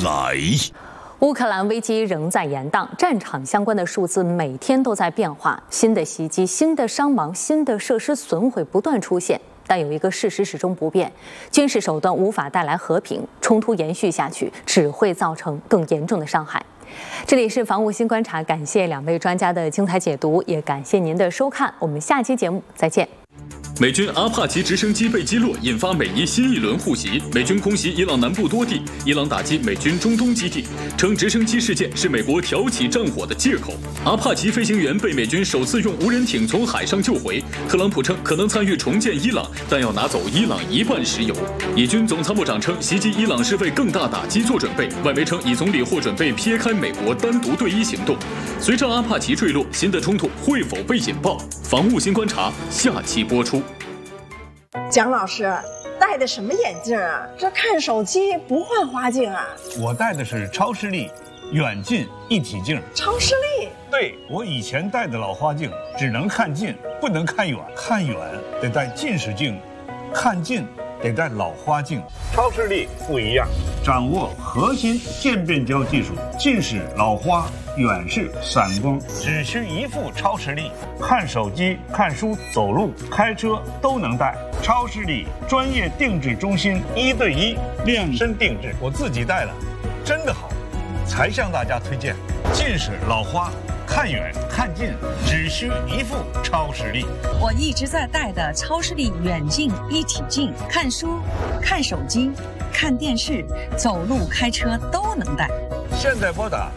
来。 乌克兰危机仍在延宕，战场相关的数字每天都在变化，新的袭击、新的伤亡、新的设施损毁不断出现。但有一个事实始终不变：军事手段无法带来和平，冲突延续下去只会造成更严重的伤害。这里是防务新观察，感谢2位专家的精彩解读，也感谢您的收看。我们下期节目再见。 美军阿帕奇直升机被击落，引发美伊新一轮互袭。美军空袭伊朗南部多地，伊朗打击美军中东基地，称直升机事件是美国挑起战火的借口。阿帕奇飞行员被美军首次用无人艇从海上救回。特朗普称可能参与重建伊朗，但要拿走伊朗1半石油。以军总参谋长称袭击伊朗是为更大打击做准备。外媒称以总理获准备撇开美国单独对伊行动。随着阿帕奇坠落，新的冲突会否被引爆？防务新观察下期播出。 蒋老师戴的什么眼镜啊？这看手机不换花镜啊？ 我戴的是超视力远近一体镜。 超视力？ 对，我以前戴的老花镜只能看近，不能看远，看远得戴近视镜，看近得戴老花镜。超视力不一样，掌握核心渐变焦技术，近视、老花、远视、散光，只需一副超视力，看手机、看书、走路、开车都能戴。超视力专业定制中心，1对1量身定制，我自己戴了，真的好，才向大家推荐。近视、老花，看远看近只需一副超视力。 我一直在戴的超视力远近一体镜，看书、看手机、看电视、走路、开车都能戴。 现在拨打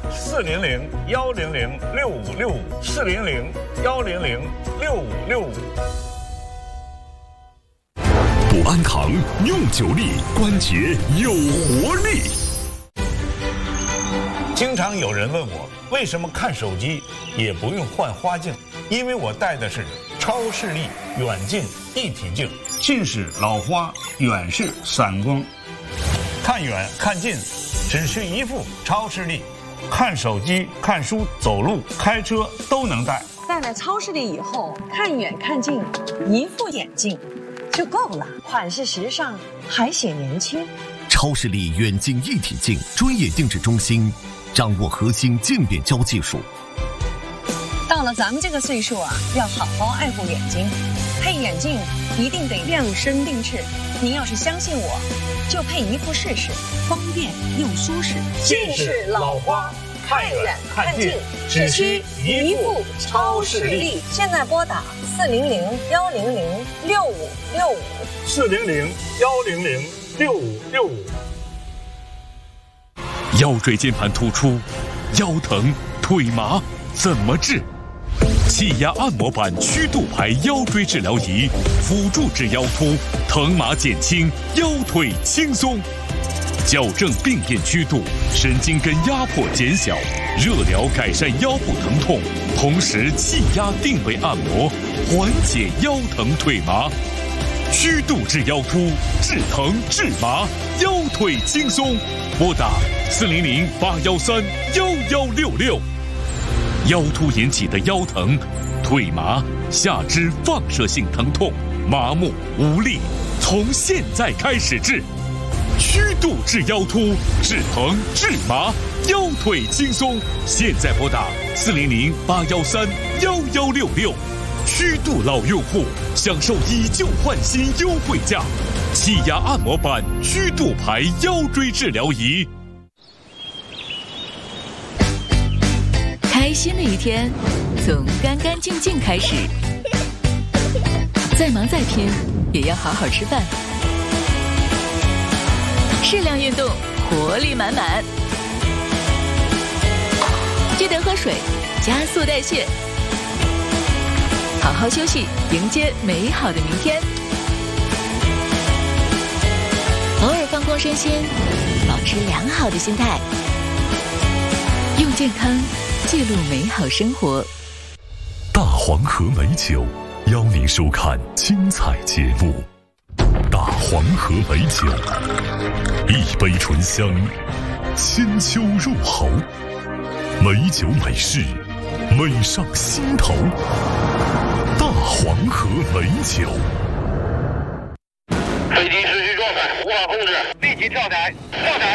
400-100-6565，400-100-6565。 不安糖用久力，关节有活力。 经常有人问我，为什么看手机也不用换花镜？因为我戴的是超视力远近一体镜，近视、老花、远视、散光，看远看近只需一副超视力，看手机、看书、走路、开车都能戴。 戴了超视力以后，看远看近一副眼镜就够了，款式时尚还显年轻。 超视力远近一体镜专业定制中心，掌握核心渐变焦技术。 到了咱们这个岁数啊，要好好爱护眼睛，配眼镜一定得量身定制。您要是相信我，就配一副试试，方便又舒适。 近视、老花，看远看近只需一副超视力。 现在拨打 400-100-6565，400-100-6565。 腰椎间盘突出、腰疼、腿麻怎么治？气压按摩板曲度牌腰椎治疗仪，辅助治腰突，疼麻减轻，腰腿轻松，矫正病变曲度，神经根压迫减小，热疗改善腰部疼痛，同时气压定位按摩，缓解腰疼腿麻。曲度治腰突，治疼治麻，腰腿轻松。拨打400-813-1166。腰突引起的腰疼、腿麻、下肢放射性疼痛、麻木无力，从现在开始治。曲度治腰突，治疼治麻，腰腿轻松。现在拨打400-813-1166。曲度老用户享受以旧换新优惠价，气压按摩板曲度牌腰椎治疗仪。 开心的一天从干干净净开始，再忙再拼也要好好吃饭，适量运动，活力满满，记得喝水，加速代谢，好好休息，迎接美好的明天。偶尔放空身心，保持良好的心态，用健康记录美好生活。 大黄河美酒邀您收看精彩节目。大黄河美酒，一杯醇香，千秋入喉，美酒美事，美上心头。大黄河美酒。 飞机失去状态，无法控制，立即跳载，跳载。